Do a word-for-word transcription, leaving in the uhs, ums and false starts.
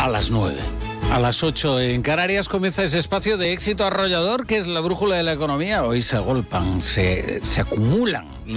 a las nueve. A las ocho en Canarias comienza ese espacio de éxito arrollador que es la brújula de la economía. Hoy se agolpan, se, se acumulan